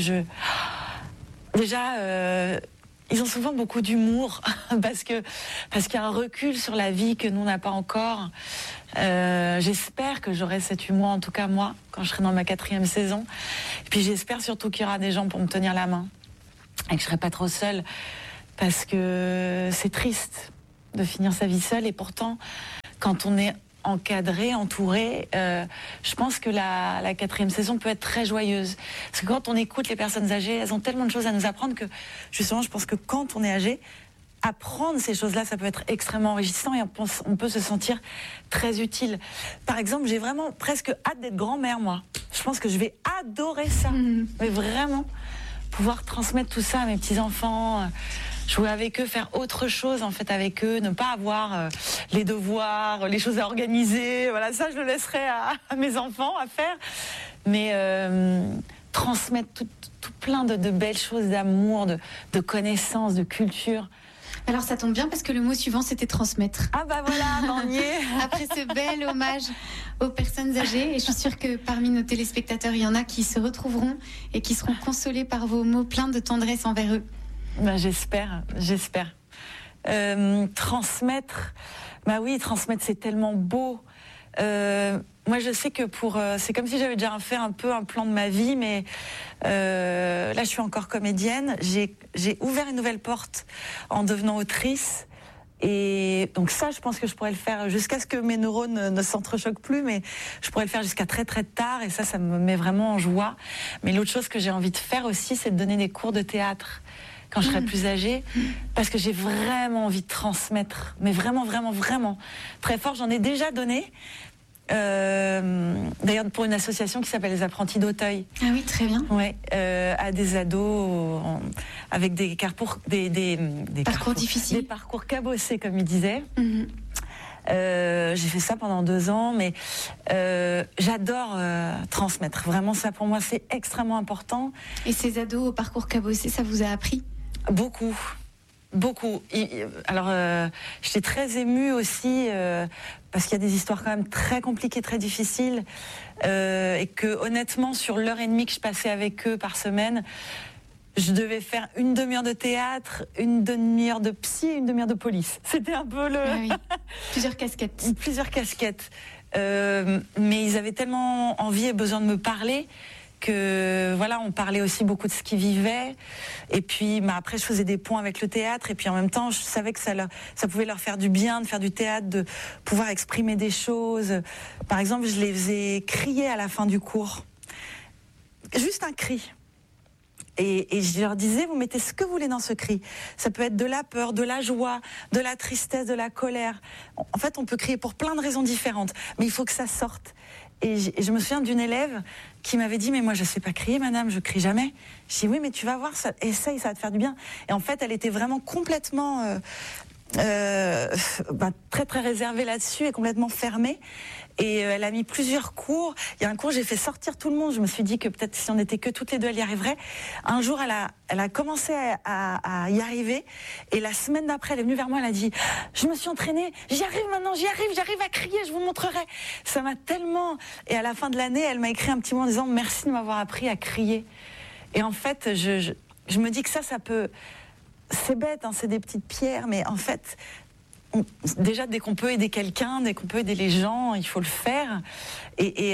ils ont souvent beaucoup d'humour parce qu'il y a un recul sur la vie que nous on n'a pas encore. J'espère que j'aurai cet humour, en tout cas moi, quand je serai dans ma 4e saison. Et puis j'espère surtout qu'il y aura des gens pour me tenir la main et que je serai pas trop seule, parce que c'est triste de finir sa vie seule. Et pourtant, quand on est encadré, entouré, je pense que la 4e saison peut être très joyeuse. Parce que quand on écoute les personnes âgées, elles ont tellement de choses à nous apprendre que justement, je pense que quand on est âgé, apprendre ces choses-là, ça peut être extrêmement enrichissant et on peut se sentir très utile. Par exemple, j'ai vraiment presque hâte d'être grand-mère, moi. Je pense que je vais adorer ça. Mais vraiment, pouvoir transmettre tout ça à mes petits-enfants, jouer avec eux, faire autre chose en fait avec eux, ne pas avoir les devoirs, les choses à organiser. Voilà, ça je le laisserai à mes enfants à faire. Mais transmettre tout plein de belles choses, d'amour, de connaissances, de culture. Alors ça tombe bien parce que le mot suivant c'était transmettre. Ah bah voilà, on y est. Après ce bel hommage aux personnes âgées, et je suis sûre que parmi nos téléspectateurs, il y en a qui se retrouveront et qui seront consolés par vos mots pleins de tendresse envers eux. Ben, j'espère. Transmettre, transmettre c'est tellement beau. Moi je sais que c'est comme si j'avais déjà fait un peu un plan de ma vie, mais là je suis encore comédienne. J'ai ouvert une nouvelle porte en devenant autrice. Et donc ça, je pense que je pourrais le faire jusqu'à ce que mes neurones ne s'entrechoquent plus, mais je pourrais le faire jusqu'à très très tard, et ça me met vraiment en joie. Mais l'autre chose que j'ai envie de faire aussi, c'est de donner des cours de théâtre quand je serai plus âgée, parce que j'ai vraiment envie de transmettre, mais vraiment, vraiment, vraiment très fort. J'en ai déjà donné, d'ailleurs pour une association qui s'appelle les Apprentis d'Auteuil. Ah oui, très bien. Ouais, à des ados avec des parcours difficiles, des parcours cabossés comme ils disaient. J'ai fait ça pendant 2 ans, mais j'adore transmettre. Vraiment, ça pour moi c'est extrêmement important. Et ces ados au parcours cabossé, ça vous a appris ? Beaucoup. Alors, j'étais très émue aussi parce qu'il y a des histoires quand même très compliquées, très difficiles, et que honnêtement, sur l'heure et demie que je passais avec eux par semaine, je devais faire une demi-heure de théâtre, une demi-heure de psy et une demi-heure de police. C'était un peu Plusieurs casquettes. Mais ils avaient tellement envie et besoin de me parler que on parlait aussi beaucoup de ce qu'ils vivaient. Et puis après je faisais des ponts avec le théâtre, et puis en même temps je savais que ça pouvait leur faire du bien de faire du théâtre, de pouvoir exprimer des choses. Par exemple, je les faisais crier à la fin du cours, juste un cri. Et je leur disais, vous mettez ce que vous voulez dans ce cri. Ça peut être de la peur, de la joie, de la tristesse, de la colère. En fait, on peut crier pour plein de raisons différentes, mais il faut que ça sorte. Et je me souviens d'une élève qui m'avait dit, mais moi je sais pas crier, madame, je crie jamais. Je dis, oui, mais tu vas voir, essaye, ça va te faire du bien. Et en fait, elle était vraiment complètement très très réservée là-dessus et complètement fermée. Et elle a mis plusieurs cours. Il y a un cours, j'ai fait sortir tout le monde. Je me suis dit que peut-être si on n'était que toutes les deux, elle y arriverait. Un jour, elle a commencé à y arriver. Et la semaine d'après, elle est venue vers moi, elle a dit, je me suis entraînée, j'y arrive maintenant, j'arrive à crier, je vous montrerai. Ça m'a tellement... Et à la fin de l'année, elle m'a écrit un petit mot en disant, merci de m'avoir appris à crier. Et en fait, je me dis que ça peut... C'est bête, c'est des petites pierres, mais en fait... Déjà, dès qu'on peut aider quelqu'un, dès qu'on peut aider les gens, il faut le faire. Et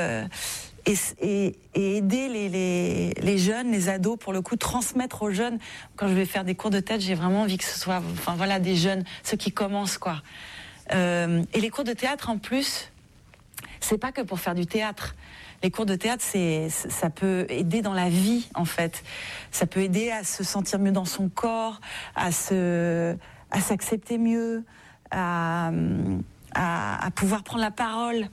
aider les jeunes, les ados, pour le coup, transmettre aux jeunes. Quand je vais faire des cours de théâtre, j'ai vraiment envie que ce soit des jeunes, ceux qui commencent, quoi. Et les cours de théâtre, en plus, c'est pas que pour faire du théâtre. les cours de théâtre, ça peut aider dans la vie, en fait. Ça peut aider à se sentir mieux dans son corps, à s'accepter mieux, à pouvoir prendre la parole.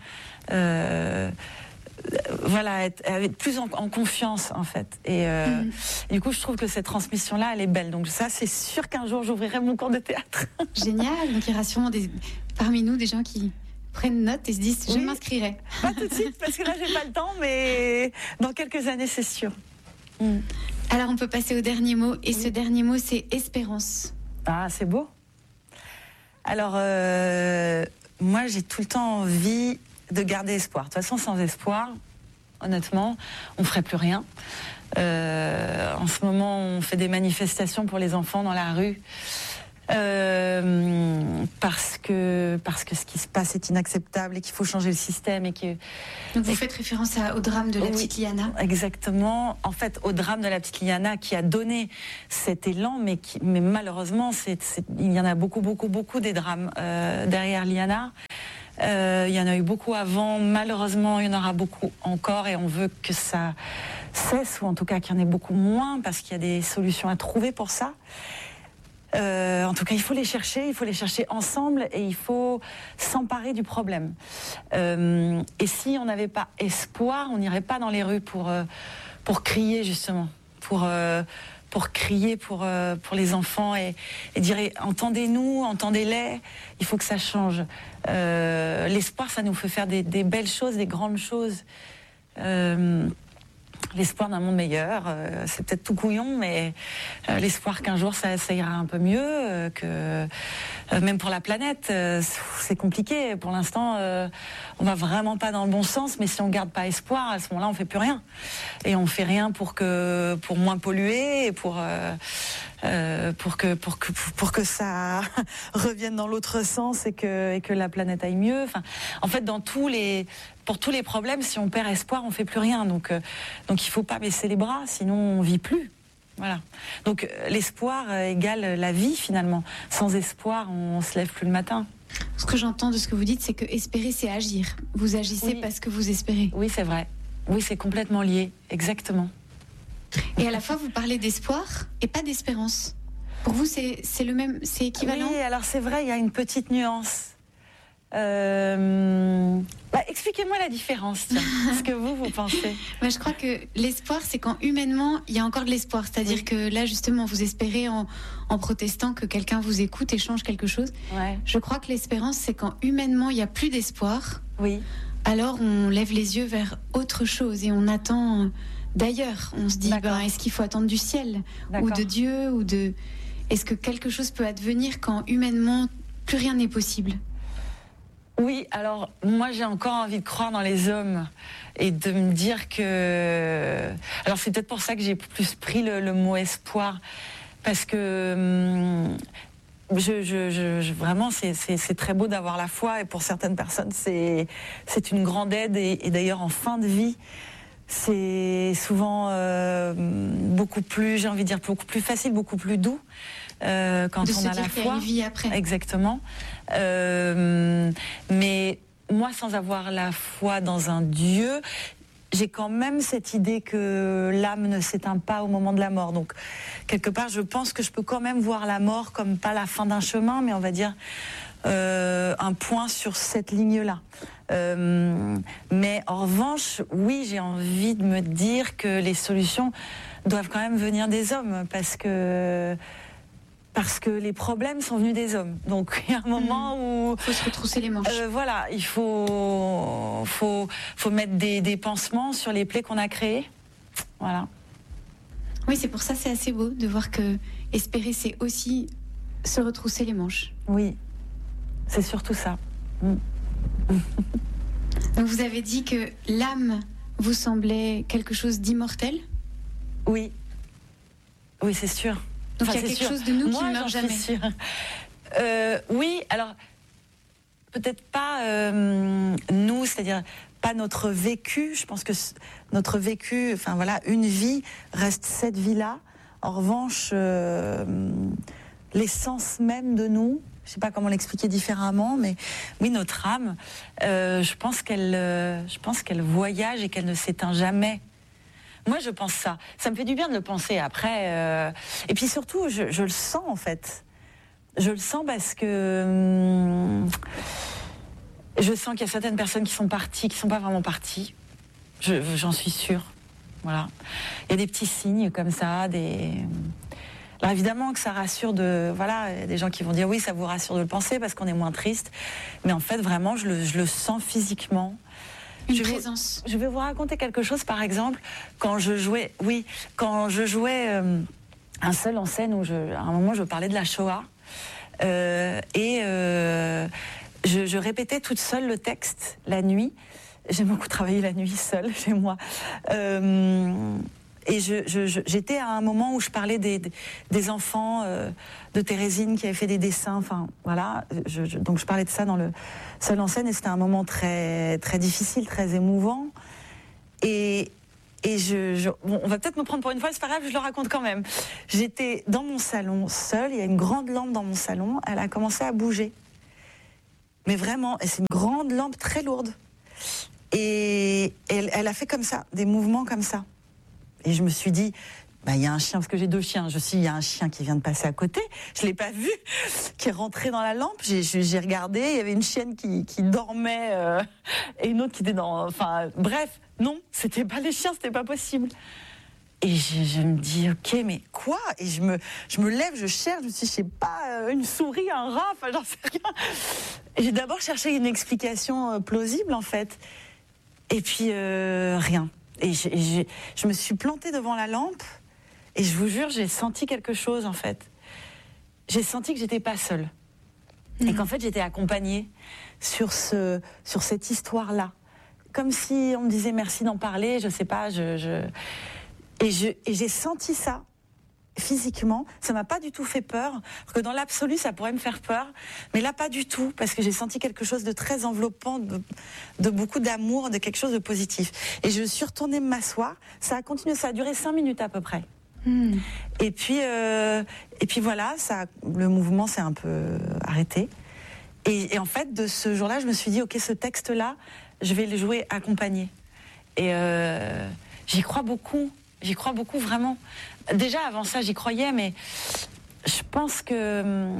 Voilà, être plus en confiance, en fait. Et du coup, je trouve que cette transmission-là, elle est belle. Donc ça, c'est sûr qu'un jour, j'ouvrirai mon cours de théâtre. Génial. Donc il y aura sûrement parmi nous des gens qui prennent note et se disent je m'inscrirai. Pas tout de suite, parce que là, j'ai pas le temps, mais dans quelques années, c'est sûr. Alors, on peut passer au dernier mot. Et ce dernier mot, c'est espérance. Ah, c'est beau. Alors, moi, j'ai tout le temps envie de garder espoir. De toute façon, sans espoir, honnêtement, on ne ferait plus rien. En ce moment, on fait des manifestations pour les enfants dans la rue. Parce que ce qui se passe est inacceptable et qu'il faut changer le système. Donc vous faites référence au drame de la petite Liana. Exactement. En fait, au drame de la petite Liana qui a donné cet élan, mais malheureusement, il y en a beaucoup des drames derrière Liana. Il y en a eu beaucoup avant. Malheureusement, il y en aura beaucoup encore et on veut que ça cesse, ou en tout cas qu'il y en ait beaucoup moins, parce qu'il y a des solutions à trouver pour ça. En tout cas, il faut les chercher ensemble et il faut s'emparer du problème. Et si on n'avait pas espoir, on n'irait pas dans les rues pour crier, justement, pour crier pour les enfants et dire entendez-nous, entendez-les, il faut que ça change. L'espoir, ça nous fait faire des belles choses, des grandes choses. L'espoir d'un monde meilleur, c'est peut-être tout couillon, mais l'espoir qu'un jour ça ira un peu mieux, que même pour la planète, c'est compliqué. Pour l'instant, on va vraiment pas dans le bon sens, mais si on garde pas espoir, à ce moment-là, on fait plus rien. Et on fait rien pour moins polluer, et pour que ça revienne dans l'autre sens et que la planète aille mieux. Enfin, en fait, pour tous les problèmes, si on perd espoir, on fait plus rien. Donc il faut pas baisser les bras, sinon on vit plus. Voilà. Donc l'espoir égale la vie finalement. Sans espoir, on se lève plus le matin. Ce que j'entends de ce que vous dites, c'est que espérer, c'est agir. Vous agissez parce que vous espérez. Oui, c'est vrai. Oui, c'est complètement lié. Exactement. Et à la fois, vous parlez d'espoir et pas d'espérance. Pour vous, c'est le même, c'est équivalent? Oui, alors c'est vrai, il y a une petite nuance. Expliquez-moi la différence, tiens, ce que vous pensez. Je crois que l'espoir, c'est quand humainement, il y a encore de l'espoir. C'est-à-dire que là, justement, vous espérez en protestant que quelqu'un vous écoute et change quelque chose. Ouais. Je crois que l'espérance, c'est quand humainement, il n'y a plus d'espoir. Oui. Alors, on lève les yeux vers autre chose et on attend d'ailleurs. On se dit, est-ce qu'il faut attendre du ciel ou de Dieu Est-ce que quelque chose peut advenir quand humainement, plus rien n'est possible? Oui, alors moi j'ai encore envie de croire dans les hommes et de me dire que... Alors c'est peut-être pour ça que j'ai plus pris le mot espoir, parce que vraiment c'est très beau d'avoir la foi, et pour certaines personnes c'est une grande aide, et d'ailleurs en fin de vie c'est souvent beaucoup plus, j'ai envie de dire, beaucoup plus facile, beaucoup plus doux. Quand on a la foi, une vie après. Exactement. Mais moi, sans avoir la foi dans un Dieu, j'ai quand même cette idée que l'âme ne s'éteint pas au moment de la mort. Donc, quelque part, je pense que je peux quand même voir la mort comme pas la fin d'un chemin, mais on va dire un point sur cette ligne-là. Mais en revanche, oui, j'ai envie de me dire que les solutions doivent quand même venir des hommes, parce que les problèmes sont venus des hommes. Donc il y a un moment où... Il faut se retrousser les manches. Voilà, il faut mettre des pansements sur les plaies qu'on a créées. Voilà. Oui, c'est pour ça c'est assez beau de voir que espérer, c'est aussi se retrousser les manches. Oui, c'est surtout ça. Donc vous avez dit que l'âme vous semblait quelque chose d'immortel? Oui. Oui, c'est sûr. Donc il y a quelque chose de nous qui ne meurt jamais. Oui, alors peut-être pas nous, c'est-à-dire pas notre vécu. Je pense que notre vécu, enfin voilà, une vie reste cette vie-là. En revanche, l'essence même de nous, Je sais pas comment l'expliquer différemment, mais oui, notre âme, je pense qu'elle voyage et qu'elle ne s'éteint jamais. Moi, je pense ça. Ça me fait du bien de le penser. Après, et puis surtout, je le sens en fait. Je le sens parce que je sens qu'il y a certaines personnes qui sont parties, qui sont pas vraiment parties. J'en suis sûre. Voilà. Il y a des petits signes comme ça, Alors évidemment que ça rassure voilà, il y a des gens qui vont dire oui, ça vous rassure de le penser parce qu'on est moins triste. Mais en fait, vraiment, je le sens physiquement. Une présence. Je vais vous raconter quelque chose, par exemple, quand je jouais un seul en scène où à un moment je parlais de la Shoah je répétais toute seule le texte la nuit. J'aime beaucoup travailler la nuit seule chez moi. Et j'étais à un moment où je parlais des enfants de Thérésine qui avaient fait des dessins. Enfin, voilà. Donc je parlais de ça dans le seul en scène et c'était un moment très, très difficile, très émouvant. Et bon, on va peut-être me prendre pour une folle, c'est pas grave, je le raconte quand même. J'étais dans mon salon seule, il y a une grande lampe dans mon salon, elle a commencé à bouger. Mais vraiment, et c'est une grande lampe très lourde. Et elle a fait comme ça, des mouvements comme ça. Et je me suis dit, il y a un chien, parce que j'ai 2 chiens. Il y a un chien qui vient de passer à côté. Je l'ai pas vu, qui est rentré dans la lampe. J'ai regardé, il y avait une chienne qui dormait et une autre qui était dans. Enfin, bref, non, c'était pas les chiens, c'était pas possible. Et je me dis, ok, mais quoi? Et je me lève, je cherche, je me suis dit, je sais pas, une souris, un rat, enfin, j'en sais rien. Et j'ai d'abord cherché une explication plausible, en fait. Et puis, rien. Et je me suis plantée devant la lampe et je vous jure, j'ai senti quelque chose en fait. J'ai senti que j'étais pas seule et qu'en fait j'étais accompagnée sur cette histoire-là. Comme si on me disait merci d'en parler, je sais pas, et j'ai senti ça physiquement. Ça m'a pas du tout fait peur, parce que dans l'absolu ça pourrait me faire peur, mais là pas du tout, parce que j'ai senti quelque chose de très enveloppant, de beaucoup d'amour, de quelque chose de positif. Et je suis retournée m'asseoir, ça a continué, ça a duré 5 minutes à peu près. Et puis voilà, le mouvement s'est un peu arrêté. Et en fait, de ce jour-là, je me suis dit, ok, ce texte-là, je vais le jouer accompagné. Et j'y crois beaucoup vraiment. Déjà avant ça j'y croyais, mais je pense que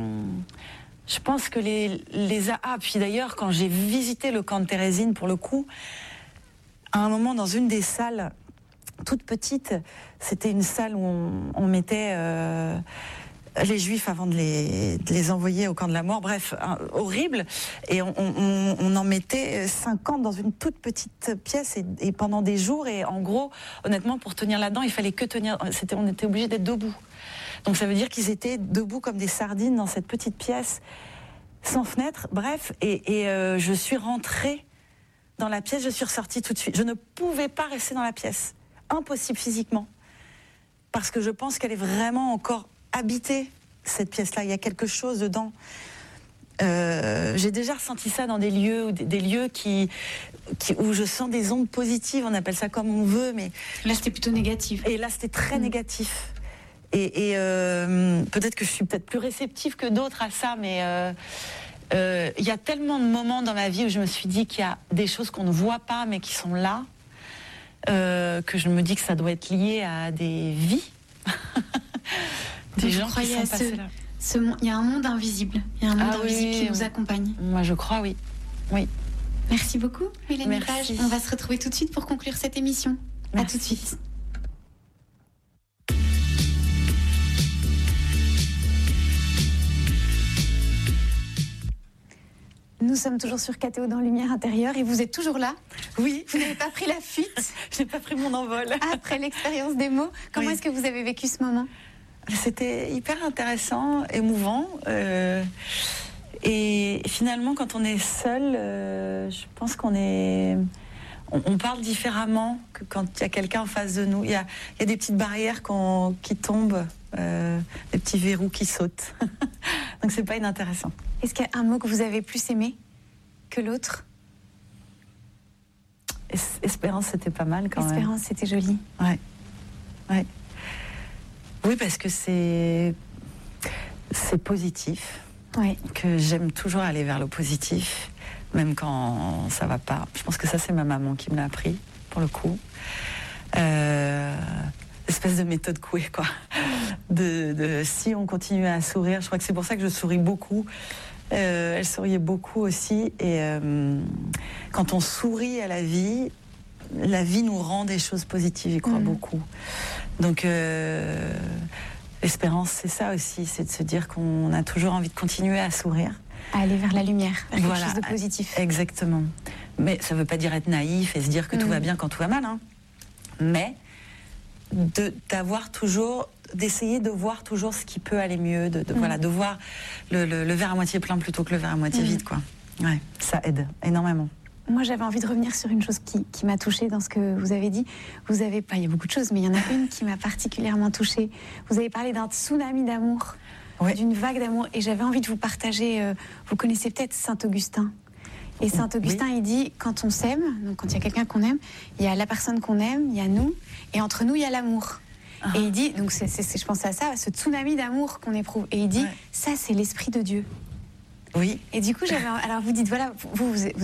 puis d'ailleurs quand j'ai visité le camp de Thérésine pour le coup, à un moment dans une des salles toute petite, c'était une salle où on mettait les Juifs avant de les envoyer au camp de la mort, bref, horrible, et on en mettait 50 dans une toute petite pièce et pendant des jours, et en gros, honnêtement, pour tenir là-dedans, il fallait que tenir, on était obligé d'être debout. Donc ça veut dire qu'ils étaient debout comme des sardines dans cette petite pièce, sans fenêtre, bref, et je suis rentrée dans la pièce, je suis ressortie tout de suite. Je ne pouvais pas rester dans la pièce, impossible physiquement, parce que je pense qu'elle est vraiment encore habiter cette pièce-là, il y a quelque chose dedans. J'ai déjà ressenti ça dans des lieux où je sens des ondes positives, on appelle ça comme on veut, mais là c'était plutôt négatif. Et là c'était très négatif. Et peut-être que je suis peut-être plus réceptive que d'autres à ça, mais il y a tellement de moments dans ma vie où je me suis dit qu'il y a des choses qu'on ne voit pas mais qui sont là, que je me dis que ça doit être lié à des vies. Des gens qui sont passés là. Il y a un monde invisible. Il y a un monde invisible qui nous accompagne. Moi, je crois, oui. Merci beaucoup, Mélanie Page. On va se retrouver tout de suite pour conclure cette émission. Merci. À tout de suite. Nous sommes toujours sur KTO dans Lumière Intérieure et vous êtes toujours là. Oui. Vous n'avez pas pris la fuite. Je n'ai pas pris mon envol. Après l'expérience des mots, comment est-ce que vous avez vécu ce moment ? C'était hyper intéressant, émouvant. Et finalement, quand on est seul, je pense on parle différemment que quand il y a quelqu'un en face de nous. Il y a des petites barrières qui tombent, des petits verrous qui sautent. Donc c'est pas inintéressant. Est-ce qu'il y a un mot que vous avez plus aimé que l'autre ? Espérance, c'était pas mal quand même. Espérance, c'était joli. Ouais. Oui, parce que c'est positif. que j'aime toujours aller vers le positif, même quand ça va pas. Je pense que ça, c'est ma maman qui me l'a appris, pour le coup. Espèce de méthode Coué, quoi. Si on continue à sourire, je crois que c'est pour ça que je souris beaucoup. Elle souriait beaucoup aussi. Et quand on sourit à la vie nous rend des choses positives, j'y crois beaucoup. Donc, l'espérance, c'est ça aussi, c'est de se dire qu'on a toujours envie de continuer à sourire. À aller vers la lumière, vers quelque chose de positif. Exactement. Mais ça ne veut pas dire être naïf et se dire que tout va bien quand tout va mal. Hein. Mais d'essayer de voir toujours ce qui peut aller mieux, de voir le verre à moitié plein plutôt que le verre à moitié vide, quoi. Ouais, ça aide énormément. Moi, j'avais envie de revenir sur une chose qui m'a touchée dans ce que vous avez dit. Il y a beaucoup de choses, mais il y en a une qui m'a particulièrement touchée. Vous avez parlé d'un tsunami d'amour, d'une vague d'amour, et j'avais envie de vous partager. Vous connaissez peut-être Saint-Augustin. Et Saint-Augustin, il dit, quand on s'aime, donc quand il y a quelqu'un qu'on aime, il y a la personne qu'on aime, il y a nous, et entre nous, il y a l'amour. Et il dit, donc je pense à ça, ce tsunami d'amour qu'on éprouve. Et il dit, ça, c'est l'Esprit de Dieu. Oui. Et du coup, alors vous dites, voilà, vous